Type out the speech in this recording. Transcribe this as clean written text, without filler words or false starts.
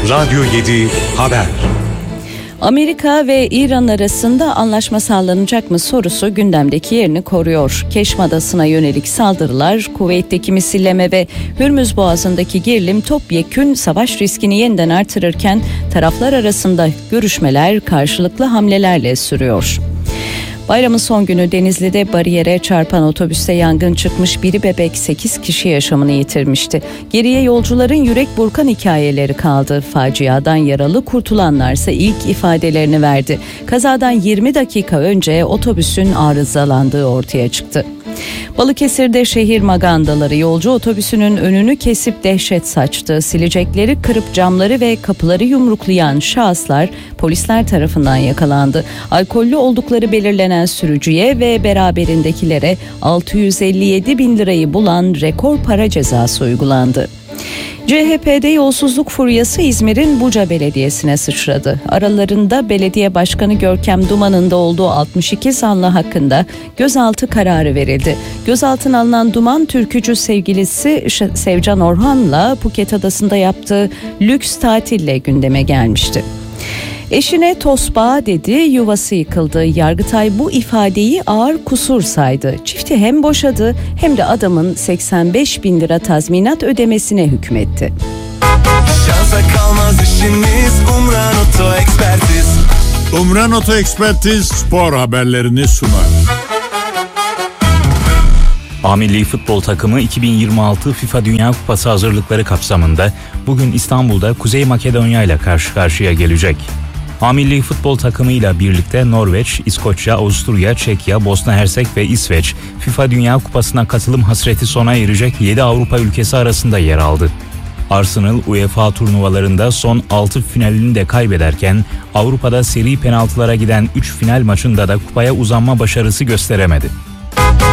Radyo 7 Haber. Amerika ve İran arasında anlaşma sağlanacak mı sorusu gündemdeki yerini koruyor. Keşm Adası'na yönelik saldırılar, Kuveyt'teki misilleme ve Hürmüz Boğazı'ndaki gerilim topyekün savaş riskini yeniden artırırken taraflar arasında görüşmeler karşılıklı hamlelerle sürüyor. Bayramın son günü Denizli'de bariyere çarpan otobüste yangın çıkmış, biri bebek, 8 kişi yaşamını yitirmişti. Geriye yolcuların yürek burkan hikayeleri kaldı. Faciadan yaralı kurtulanlarsa ilk ifadelerini verdi. Kazadan 20 dakika önce otobüsün arızalandığı ortaya çıktı. Balıkesir'de şehir magandaları yolcu otobüsünün önünü kesip dehşet saçtı. Silecekleri kırıp camları ve kapıları yumruklayan şahıslar polisler tarafından yakalandı. Alkollü oldukları belirlenen sürücüye ve beraberindekilere 657 bin lirayı bulan rekor para cezası uygulandı. CHP'de yolsuzluk furyası İzmir'in Buca Belediyesi'ne sıçradı. Aralarında belediye başkanı Görkem Duman'ın da olduğu 62 zanlı hakkında gözaltı kararı verildi. Gözaltına alınan Duman, türkücü sevgilisi Sevcan Orhan'la Phuket Adası'nda yaptığı lüks tatille gündeme gelmişti. Eşine tosbağa dedi, yuvası yıkıldı. Yargıtay bu ifadeyi ağır kusur saydı. Çifti hem boşadı hem de adamın 85 bin lira tazminat ödemesine hükmetti. Şansa kalmaz işimiz, Umran Oto Ekspertiz. Umran Oto Ekspertiz spor haberlerini sunar. A Milli Futbol takımı 2026 FIFA Dünya Kupası hazırlıkları kapsamında bugün İstanbul'da Kuzey Makedonya ile karşı karşıya gelecek. A Milli Futbol takımıyla birlikte Norveç, İskoçya, Avusturya, Çekya, Bosna Hersek ve İsveç FIFA Dünya Kupası'na katılım hasreti sona erecek 7 Avrupa ülkesi arasında yer aldı. Arsenal UEFA turnuvalarında son 6 finalini de kaybederken Avrupa'da seri penaltılara giden 3 final maçında da kupaya uzanma başarısı gösteremedi.